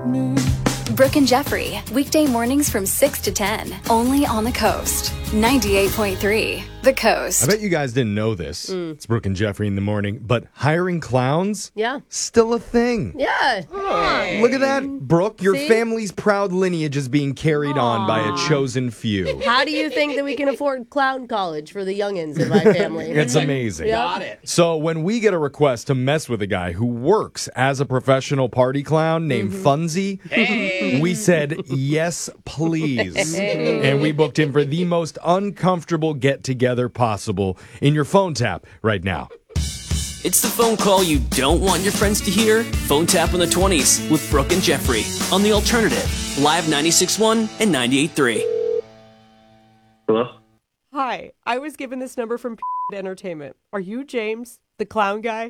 Brooke and Jeffrey, weekday mornings from 6 to 10, only on the Coast. 98.3, The Coast. I bet you guys didn't know this. It's Brooke and Jeffrey in the morning, but hiring clowns? Yeah. Still a thing. Yeah. Look at that, Brooke. Your See? family's proud lineage is being carried on by a chosen few. How do you think that we can afford clown college for the youngins in my family? It's amazing. Got it. So when we get a request to mess with a guy who works as a professional party clown named Funzy, we said, yes, please. And we booked him for the most uncomfortable get-together possible in your phone tap right now. It's the phone call you don't want your friends to hear. Phone tap in the 20s with Brooke and Jeffrey on The Alternative. Live 96.1 and 98.3. Hello? Hi, I was given this number from Entertainment. Are you James, the clown guy?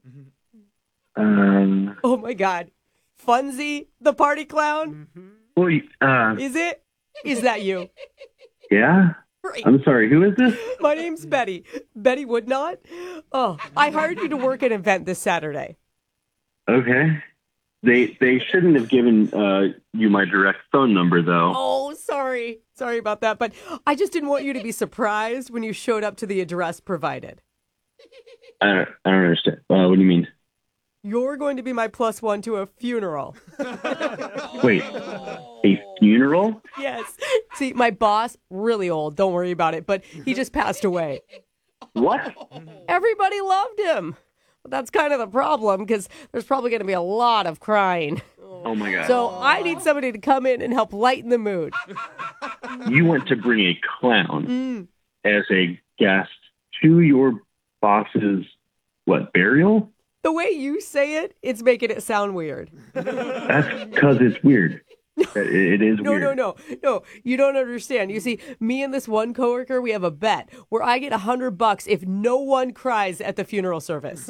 Oh my God. Funzy, the party clown? Well, Is it? Is that you? yeah? Great. I'm sorry, who is this? My name's Betty. Betty Woodnot. Oh, I hired you to work at an event this Saturday. Okay. They shouldn't have given you my direct phone number, though. Oh, sorry. Sorry about that. But I just didn't want you to be surprised when you showed up to the address provided. I don't understand. What do you mean? You're going to be my plus one to a funeral. Wait, a funeral? Yes. See, my boss, really old, don't worry about it, but he just passed away. What? Everybody loved him. But that's kind of the problem because there's probably going to be a lot of crying. Oh, my God. So I need somebody to come in and help lighten the mood. You want to bring a clown as a guest to your boss's, burial? The way you say it, it's making it sound weird. That's because it's weird. It is weird. No, you don't understand. You see, me and this one coworker, we have a bet where I get $100 if no one cries at the funeral service.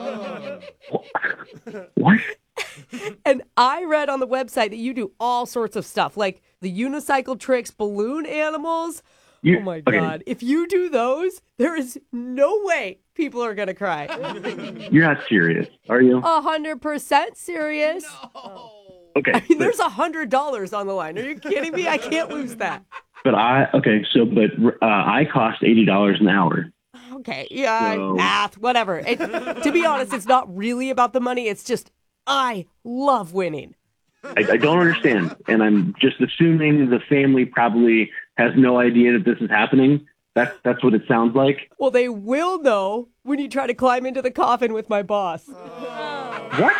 What? And I read on the website that you do all sorts of stuff, like the unicycle tricks, balloon animals. Oh my God. If you do those, there is no way people are going to cry. You're not serious, are you? 100% serious. Okay. I mean, there's $100 on the line. Are you kidding me? I can't lose that. But I cost $80 an hour. Okay. Yeah, So- math, whatever. To be honest, it's not really about the money. It's just, I love winning. I don't understand. And I'm just assuming the family probably has no idea that this is happening. That's what it sounds like. Well, they will know when you try to climb into the coffin with my boss. What?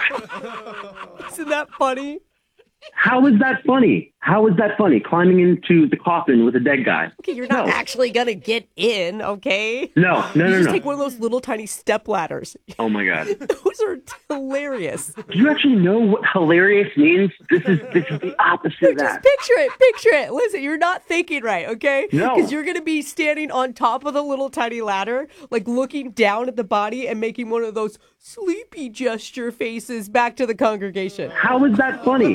Isn't that funny? How is that funny? How is that funny? Climbing into the coffin with a dead guy. Okay, you're not No. actually going to get in, okay? No. You just take one of those little tiny step ladders. Oh my God. Those are hilarious. Do you actually know what hilarious means? This is the opposite of Just that. picture it. Listen, you're not thinking right, okay? No. Because you're going to be standing on top of the little tiny ladder, like looking down at the body and making one of those sleepy gesture faces back to the congregation. How is that funny?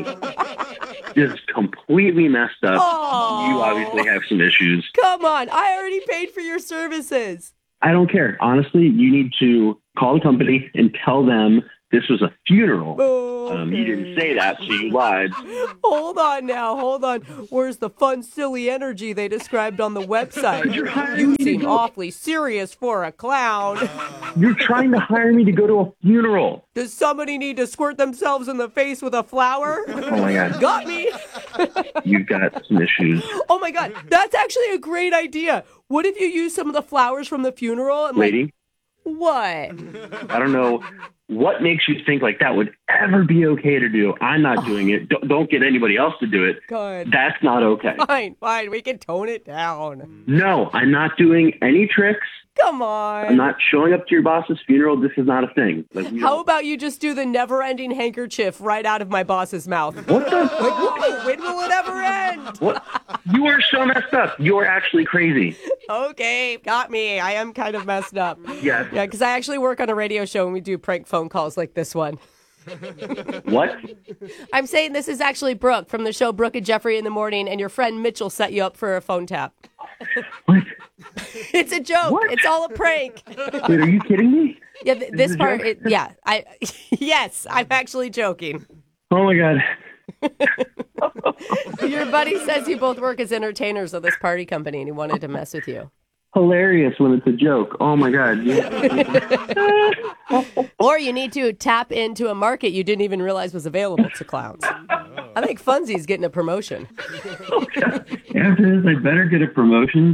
Just completely messed up. Aw. You obviously have some issues. Come on, I already paid for your services. I don't care. Honestly, you need to call the company and tell them this was a funeral. You didn't say that, so you lied. Hold on now, hold on. Where's the fun, silly energy they described on the website? You seem awfully serious for a clown. You're trying to hire me to go to a funeral. Does somebody need to squirt themselves in the face with a flower? Oh my God. Got me. You've got some issues. Oh my God, that's actually a great idea. What if you use some of the flowers from the funeral? And Lady, what? I don't know what makes you think like that would ever be okay to do. I'm not doing it. Don't get anybody else to do it. Good. That's not okay. Fine, we can tone it down. No, I'm not doing any tricks. Come on. I'm not showing up to your boss's funeral. This is not a thing. How about you just do the never-ending handkerchief right out of my boss's mouth? What the? Like, when will it ever end? What? You are so messed up. You are actually crazy. Okay, got me. I am kind of messed up. Yes. Yeah, because I actually work on a radio show and we do prank phone calls like this one. What? I'm saying this is actually Brooke from the show Brooke and Jeffrey in the Morning, and your friend Mitchell set you up for a phone tap. What? It's a joke. What? It's all a prank. Wait, are you kidding me? Yeah, this a part, joke? yes, I'm actually joking. Oh my God. Your buddy says you both work as entertainers of this party company and he wanted to mess with you. Hilarious when it's a joke. Oh, my God. Yeah. Or you need to tap into a market you didn't even realize was available to clowns. I think Funzy's getting a promotion. After this, I better get a promotion.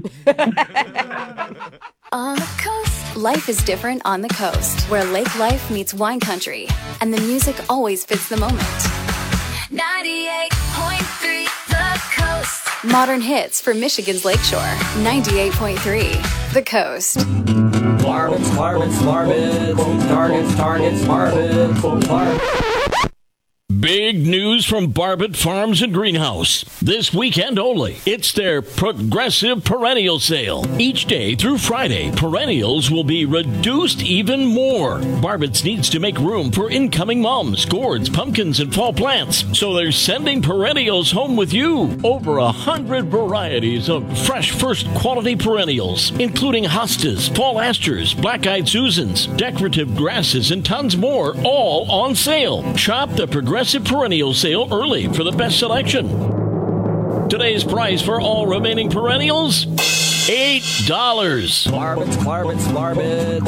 On the coast. Life is different on the coast, where lake life meets wine country, and the music always fits the moment. 98.3 The Coast. Modern hits for Michigan's Lakeshore. 98.3 The Coast. Marvins, targets, Marvins. Big news from Barbet Farms and Greenhouse. This weekend only, it's their Progressive Perennial Sale. Each day through Friday, perennials will be reduced even more. Barbet's needs to make room for incoming mums, gourds, pumpkins, and fall plants. So they're sending perennials home with you. Over 100 varieties of fresh first quality perennials, including hostas, fall asters, black-eyed Susans, decorative grasses, and tons more, all on sale. Shop the Progressive Perennial Sale early for the best selection. Today's price for all remaining perennials, $8. Marvins, targets, Marvins.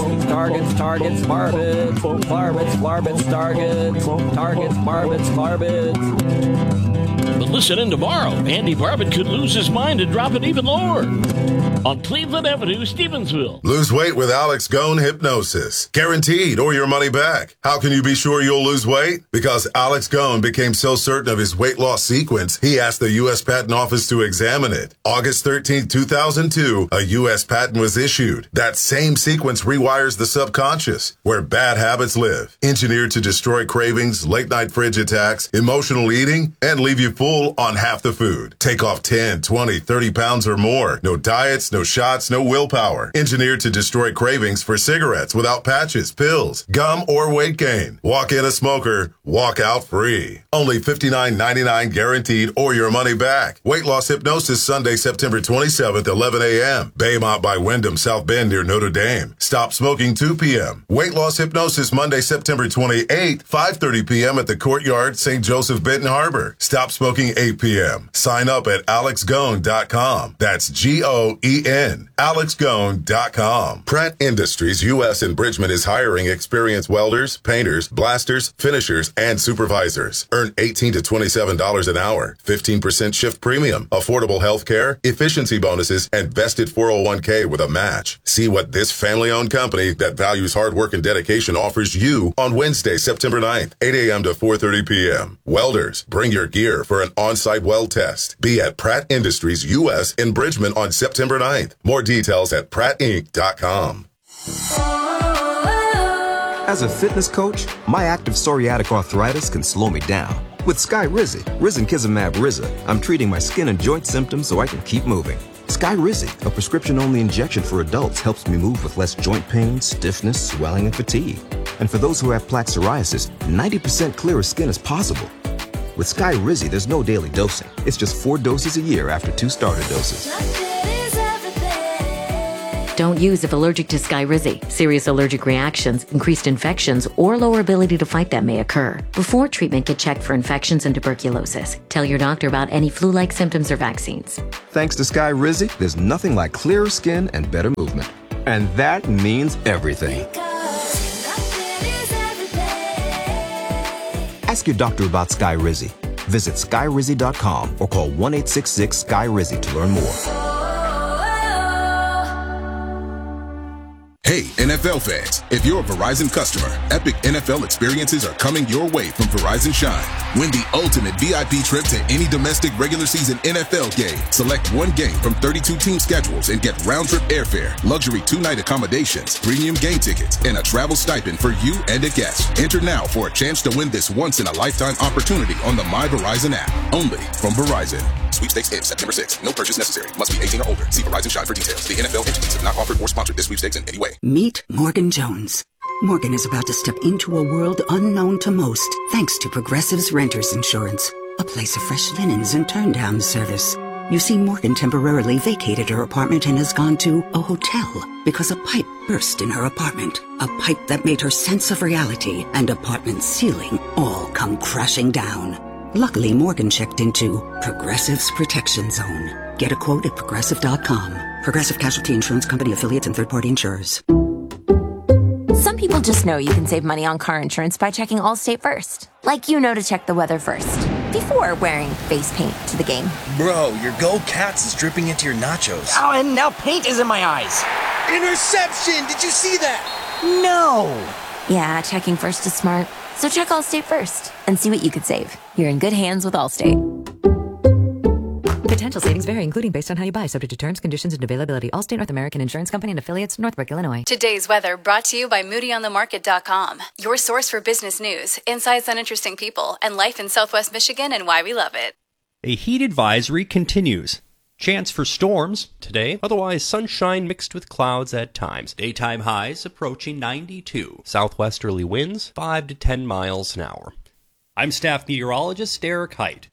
But listen in tomorrow. Andy Barbet could lose his mind and drop it even lower. On Cleveland Avenue, Stevensville. Lose weight with Alex Gone Hypnosis. Guaranteed or your money back. How can you be sure you'll lose weight? Because Alex Gone became so certain of his weight loss sequence, he asked the U.S. Patent Office to examine it. August 13, 2002, a U.S. patent was issued. That same sequence rewires the subconscious, where bad habits live. Engineered to destroy cravings, late-night fridge attacks, emotional eating, and leave you full on half the food. Take off 10, 20, 30 pounds or more. No diets, no shots, no willpower. Engineered to destroy cravings for cigarettes without patches, pills, gum, or weight gain. Walk in a smoker, walk out free. Only $59.99 guaranteed or your money back. Weight loss hypnosis Sunday, September 27th, 11 a.m. Baymont by Wyndham, South Bend near Notre Dame. Stop smoking 2 p.m. Weight loss hypnosis Monday, September 28th, 5:30 p.m. at the Courtyard, St. Joseph, Benton Harbor. Stop smoking 8 p.m. Sign up at alexgone.com. That's G-O-E-N. alexgone.com. Pratt Industries U.S. in Bridgman is hiring experienced welders, painters, blasters, finishers, and supervisors. Earn $18 to $27 an hour, 15% shift premium, affordable health care, efficiency bonuses, and vested 401k with a match. See what this family-owned company that values hard work and dedication offers you on Wednesday, September 9th, 8 a.m. to 4:30 p.m. Welders, bring your gear for an on-site weld test. Be at Pratt Industries U.S. in Bridgman on September 9th. More details at prattinc.com. As a fitness coach, my active psoriatic arthritis can slow me down. With Skyrizi, Risankizumab Riza, I'm treating my skin and joint symptoms so I can keep moving. Skyrizi, a prescription-only injection for adults, helps me move with less joint pain, stiffness, swelling, and fatigue. And for those who have plaque psoriasis, 90% clearer skin is possible. With Skyrizi, there's no daily dosing. It's just 4 doses a year after 2 starter doses. Don't use if allergic to Skyrizi. Serious allergic reactions, increased infections, or lower ability to fight them may occur. Before treatment, get checked for infections and tuberculosis. Tell your doctor about any flu-like symptoms or vaccines. Thanks to Skyrizi, there's nothing like clearer skin and better movement. And that means everything. Ask your doctor about Skyrizi. Visit Skyrizi.com or call 1-866-SKY-RIZI to learn more. Hey, NFL fans, if you're a Verizon customer, epic NFL experiences are coming your way from Verizon Shine. Win the ultimate VIP trip to any domestic regular season NFL game. Select one game from 32 team schedules and get round-trip airfare, luxury 2-night accommodations, premium game tickets, and a travel stipend for you and a guest. Enter now for a chance to win this once-in-a-lifetime opportunity on the My Verizon app. Only from Verizon. Sweepstakes ends September 6th. No purchase necessary. Must be 18 or older. See Verizon Shine for details. The NFL entities have not offered or sponsored this sweepstakes in any way. Meet Morgan Jones. Morgan is about to step into a world unknown to most, thanks to Progressive's Renters Insurance, a place of fresh linens and turn-down service. You see, Morgan temporarily vacated her apartment and has gone to a hotel because a pipe burst in her apartment. A pipe that made her sense of reality and apartment ceiling all come crashing down. Luckily, Morgan checked into Progressive's Protection Zone. Get a quote at Progressive.com. Progressive Casualty Insurance Company, affiliates, and third-party insurers. Some people just know you can save money on car insurance by checking Allstate first. Like you know to check the weather first, before wearing face paint to the game. Bro, your Go Cats is dripping into your nachos. Oh, and now paint is in my eyes. Interception! Did you see that? No! Yeah, checking first is smart. So check Allstate first and see what you could save. You're in good hands with Allstate. Potential savings vary, including based on how you buy, subject to terms, conditions, and availability. Allstate North American Insurance Company and affiliates, Northbrook, Illinois. Today's weather brought to you by MoodyOnTheMarket.com, your source for business news, insights on interesting people, and life in Southwest Michigan and why we love it. A heat advisory continues. Chance for storms today, otherwise sunshine mixed with clouds at times. Daytime highs approaching 92. Southwesterly winds 5 to 10 miles an hour. I'm staff meteorologist Eric Height.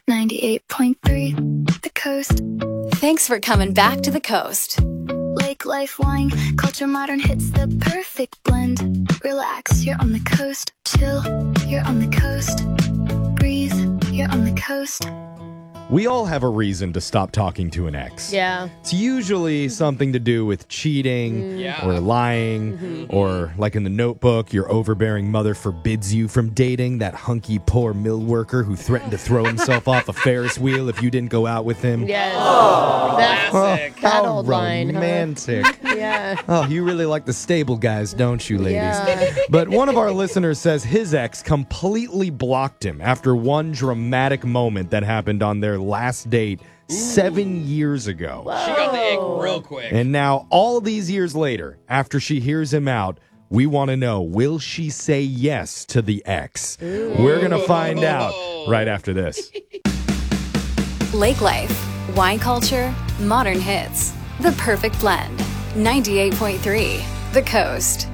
98.3, The Coast. Thanks for coming back to The Coast. Lake life, wine, culture, modern hits, the perfect blend. Relax, you're on the coast. Chill, you're on the coast. Breathe, you're on the coast. We all have a reason to stop talking to an ex. Yeah. It's usually something to do with cheating or lying, or like in The Notebook, your overbearing mother forbids you from dating that hunky poor mill worker who threatened to throw himself off a Ferris wheel if you didn't go out with him. Yes. Classic. That old line. Romantic. Yeah. Oh, you really like the stable guys, don't you, ladies? Yeah. But one of our listeners says his ex completely blocked him after one dramatic moment that happened on their last date 7 years ago. Whoa. She got the egg real quick. And now, all these years later, after she hears him out, we want to know, will she say yes to the ex? We're going to find out right after this. Lake life, wine culture, modern hits. The perfect blend. 98.3, The Coast.